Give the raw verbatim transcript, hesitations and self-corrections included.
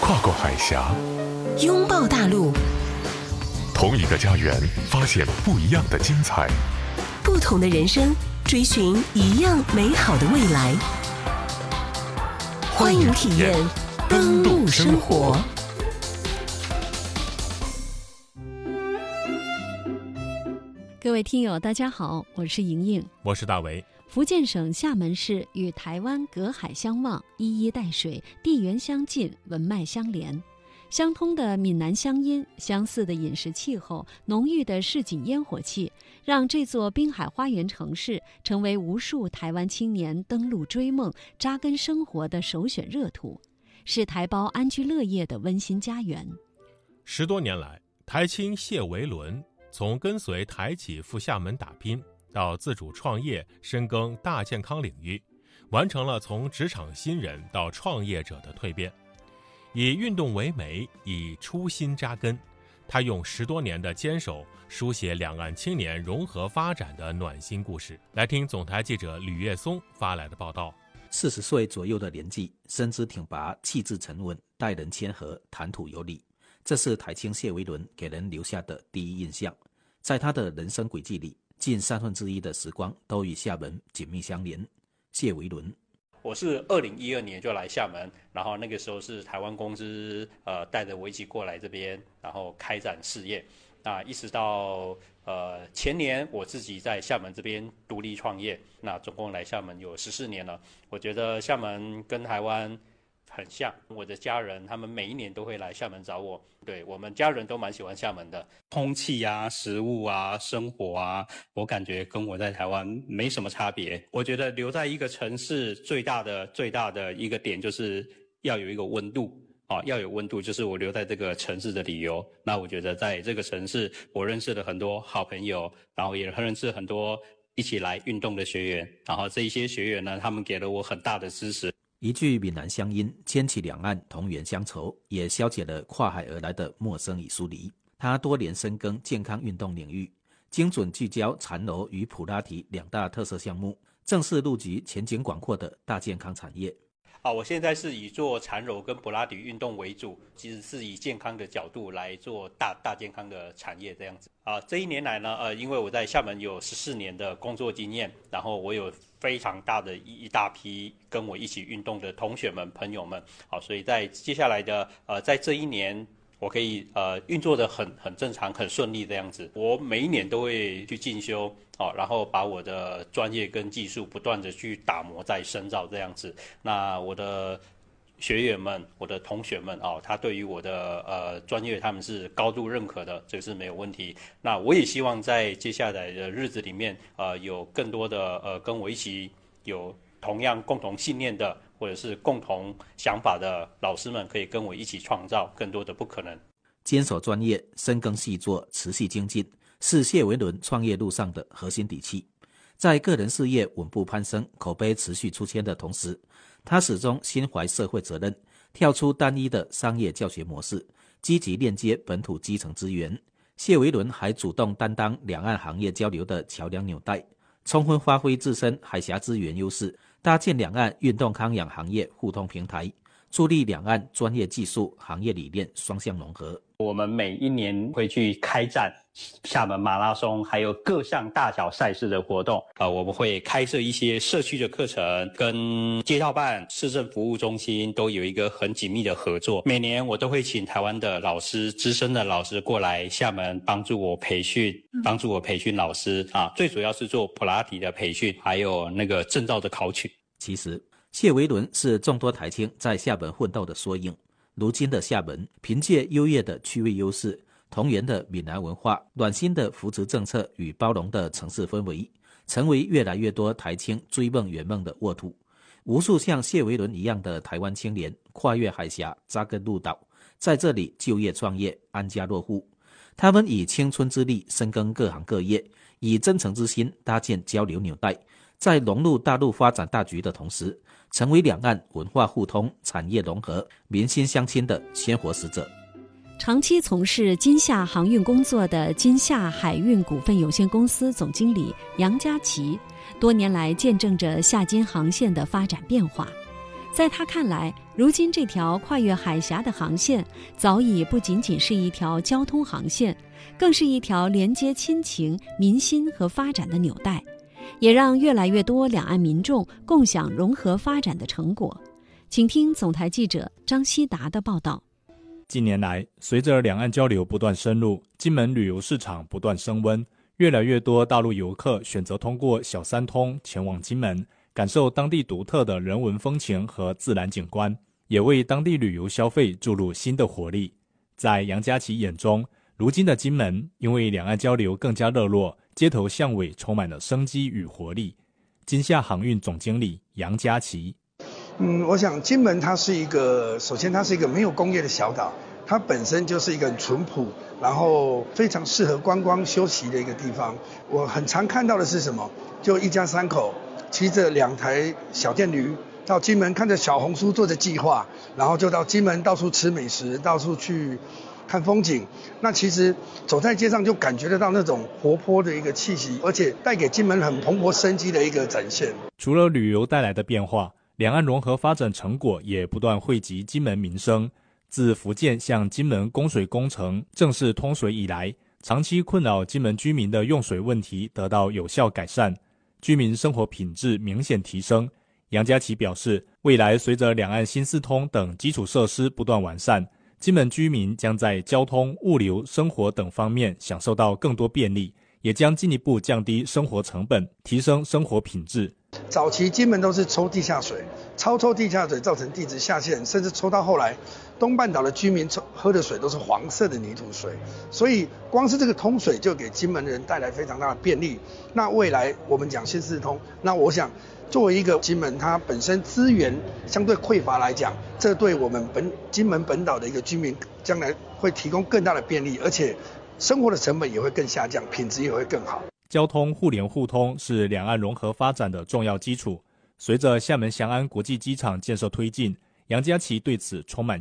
跨过海峡， 拥抱大陆， 同一个家园，发现不一样的精彩。 不同的人生，追寻一样美好的未来。欢迎体验登陆生活。 各位听友大家好，我是莹莹， 我是大为。 福建省厦门市与台湾隔海相望，一衣带水，地缘相近，文脉相连。相通的闽南乡音，相似的饮食气候，浓郁的市井烟火气，让这座滨海花园城市成为无数台湾青年登陆追梦、扎根生活的首选热土，是台胞安居乐业的温馨家园。 十多年来，台青谢维伦从跟随台企赴厦门打拼，到自主创业，深耕大健康领域，完成了从职场新人到创业者的蜕变。以运动为媒，以初心扎根，他用十多年的坚守书写两岸青年融合发展的暖心故事。来听总台记者吕月松发来的报道。 四十岁左右的年纪，身姿挺拔，气质沉稳，待人谦和，谈吐有礼，这是台青谢维伦给人留下的第一印象。在他的人生轨迹里，近三分之一的时光都与厦门紧密相连。谢维伦， 我是二零一二年就来厦门，然后那个时候是台湾公司呃带着我一起过来这边，然后开展事业。那一直到呃前年我自己在厦门这边独立创业，那总共来厦门有十四年了。我觉得厦门跟台湾很像，我的家人他们每一年都会来厦门找我，对，我们家人都蛮喜欢厦门的。空气啊、食物啊、生活啊，我感觉跟我在台湾没什么差别。我觉得留在一个城市最大的最大的一个点就是要有一个温度啊，要有温度，就是我留在这个城市的理由。那我觉得在这个城市，我认识了很多好朋友，然后也认识很多一起来运动的学员，然后这一些学员呢，他们给了我很大的支持。 一句闽南乡音，牵起两岸同源乡愁，也消解了跨海而来的陌生与疏离。他多年深耕健康运动领域，精准聚焦缠柔与普拉提两大特色项目，正式入局前景广阔的大健康产业。 啊，我现在是以做缠柔跟普拉提运动为主，其实是以健康的角度来做大大健康的产业这样子。啊，这一年来呢，呃，因为我在厦门有十四年的工作经验，然后我有非常大的一一大批跟我一起运动的同学们、朋友们，好，所以在接下来的呃，在这一年，我可以呃运作的很很正常、很顺利这样子。我每一年都会去进修，好，然后把我的专业跟技术不断的去打磨、再深造这样子。那我的学员们、我的同学们哦，他对于我的呃专业他们是高度认可的，这是没有问题。那我也希望在接下来的日子里面，呃，有更多的呃跟我一起有同样共同信念的，或者是共同想法的老师们，可以跟我一起创造更多的不可能。 坚守专业，深耕细作，持续精进，是谢维伦创业路上的核心底气。在个人事业稳步攀升、口碑持续出圈的同时，他始终心怀社会责任，跳出单一的商业教学模式，积极链接本土基层资源。谢维伦还主动担当两岸行业交流的桥梁纽带，充分发挥自身海峡资源优势，搭建两岸运动康养行业互通平台，助力两岸专业技术、行业理念双向融合。 我们每一年会去开展厦门马拉松，还有各项大小赛事的活动。呃，我们会开设一些社区的课程，跟街道办、市政服务中心都有一个很紧密的合作。每年我都会请台湾的老师、资深的老师过来厦门帮助我培训，帮助我培训老师啊。最主要是做普拉提的培训，还有那个证照的考取。 其实，谢维伦是众多台青在厦门奋斗的缩影。如今的厦门，凭借优越的区位优势、同源的闽南文化、暖心的扶持政策与包容的城市氛围，成为越来越多台青追梦圆梦的沃土。无数像谢维伦一样的台湾青年跨越海峡，扎根陆岛，在这里就业创业，安家落户。他们以青春之力深耕各行各业，以真诚之心搭建交流纽带，在融入大陆发展大局的同时，成为两岸文化互通、产业融合、民心相亲的鲜活使者。 长期从事金厦航运工作的金厦海运股份有限公司总经理杨家琪，多年来见证着厦金航线的发展变化。在他看来， 如今这条跨越海峡的航线，早已不仅仅是一条交通航线，更是一条连接亲情、民心和发展的纽带，也让越来越多两岸民众共享融合发展的成果。请听总台记者张希达的报道。 近年来，随着两岸交流不断深入，金门旅游市场不断升温，越来越多大陆游客选择通过小三通前往金门，感受当地独特的人文风情和自然景观，也为当地旅游消费注入新的活力。在杨佳琪眼中，如今的金门因为两岸交流更加热络，街头巷尾充满了生机与活力。金夏航运总经理杨佳琪。 嗯，我想金门它是一个，首先它是一个没有工业的小岛，它本身就是一个很淳朴，然后非常适合观光休息的一个地方。我很常看到的是什么？就一家三口骑着两台小电驴到金门，看着小红书做着计划，然后就到金门到处吃美食，到处去看风景。那其实走在街上就感觉得到那种活泼的一个气息，而且带给金门很蓬勃生机的一个展现。 除了旅游带来的变化，两岸融合发展成果也不断惠及金门民生。自福建向金门供水工程正式通水以来，长期困扰金门居民的用水问题得到有效改善，居民生活品质明显提升。杨佳琪表示，未来随着两岸新四通等基础设施不断完善，金门居民将在交通、物流、生活等方面享受到更多便利，也将进一步降低生活成本，提升生活品质。 早期金门都是抽地下水，超抽地下水造成地质下陷，甚至抽到后来，东半岛的居民喝的水都是黄色的泥土水，所以光是这个通水就给金门人带来非常大的便利。那未来我们讲新四通，那我想作为一个金门，它本身资源相对匮乏来讲，这对我们本金门本岛的一个居民将来会提供更大的便利，而且生活的成本也会更下降，品质也会更好。 交通互联互通是两岸融合发展的重要基础。随着厦门翔安国际机场建设推进，杨佳琪对此充满